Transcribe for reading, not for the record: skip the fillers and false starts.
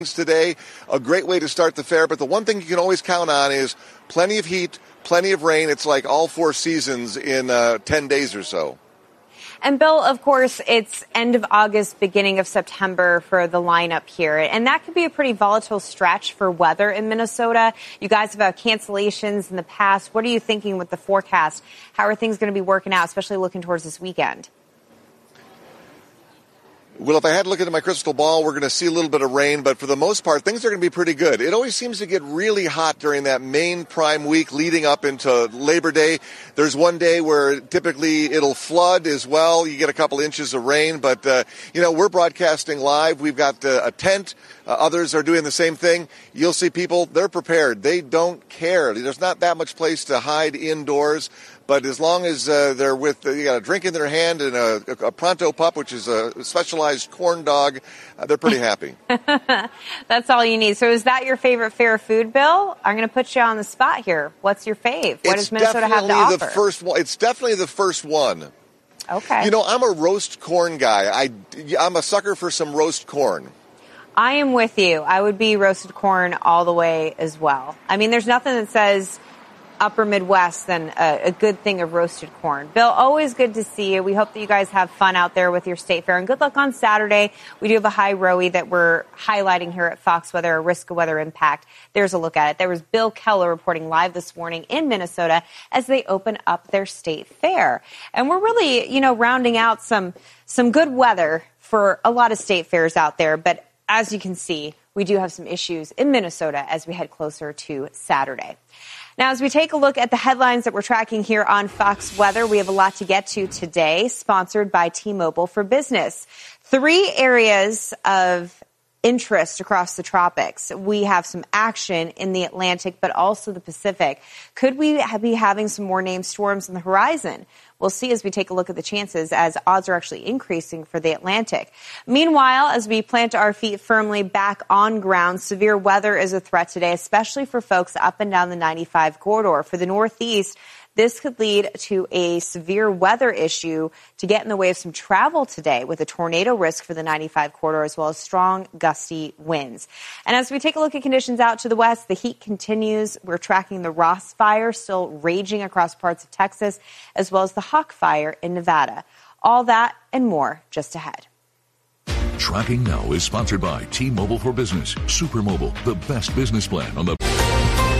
today. A great way to start the fair, but the one thing you can always count on is plenty of heat, plenty of rain. It's like all four seasons in 10 days or so. And Bill, of course, it's end of August, beginning of September for the lineup here. And that could be a pretty volatile stretch for weather in Minnesota. You guys have had cancellations in the past. What are you thinking with the forecast? How are things going to be working out, especially looking towards this weekend? Well, if I had to look into my crystal ball, we're going to see a little bit of rain, but for the most part, things are going to be pretty good. It always seems to get really hot during that main prime week leading up into Labor Day. There's one day where typically it'll flood as well. You get a couple inches of rain, but, we're broadcasting live. We've got a tent. Others are doing the same thing. You'll see people, they're prepared. They don't care. There's not that much place to hide indoors. But as long as they're you got a drink in their hand and a Pronto Pup, which is a specialized corn dog, they're pretty happy. That's all you need. So is that your favorite fair food, Bill? I'm going to put you on the spot here. What's your fave? What does Minnesota have to offer? It's definitely the first one. Okay. I'm a roast corn guy. I'm a sucker for some roast corn. I am with you. I would be roasted corn all the way as well. I mean, there's nothing that says upper Midwest than a good thing of roasted corn. Bill, always good to see you. We hope that you guys have fun out there with your state fair. And good luck on Saturday. We do have a high ROE that we're highlighting here at Fox Weather, a risk of weather impact. There's a look at it. There was Bill Keller reporting live this morning in Minnesota as they open up their state fair. And we're really, rounding out some good weather for a lot of state fairs out there. But as you can see, we do have some issues in Minnesota as we head closer to Saturday. Now, as we take a look at the headlines that we're tracking here on Fox Weather, we have a lot to get to today, sponsored by T-Mobile for Business. 3 areas of interest across the tropics. We have some action in the Atlantic, but also the Pacific. Could we be having some more named storms on the horizon? We'll see as we take a look at the chances, as odds are actually increasing for the Atlantic. Meanwhile, as we plant our feet firmly back on ground, severe weather is a threat today, especially for folks up and down the 95 corridor. For the Northeast, this could lead to a severe weather issue to get in the way of some travel today, with a tornado risk for the 95 corridor as well as strong gusty winds. And as we take a look at conditions out to the west, the heat continues. We're tracking the Ross Fire still raging across parts of Texas, as well as the Hawk Fire in Nevada. All that and more just ahead. Tracking Now is sponsored by T-Mobile for Business. Super Mobile, the best business plan on the